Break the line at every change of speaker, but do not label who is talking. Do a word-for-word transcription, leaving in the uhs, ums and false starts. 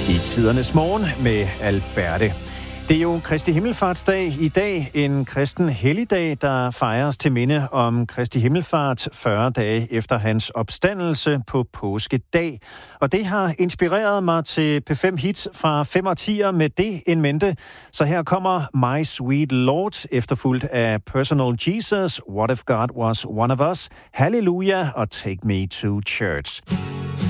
I tidernes morgen med Alberte. Det er jo Kristi Himmelfartsdag i dag, en kristen helligdag, der fejres til minde om Kristi Himmelfart fyrre dage efter hans opstandelse på påskedag. Og det har inspireret mig til P fem Hits fra fem årtier med det in mente. Så her kommer My Sweet Lord, efterfulgt af Personal Jesus, What If God Was One of Us, Halleluja og Take Me to Church.